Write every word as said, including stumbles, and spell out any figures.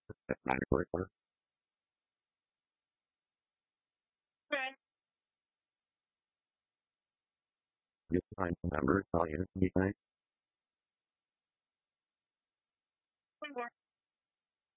That's mandatory for Okay. you find numbers, volume, design. One more.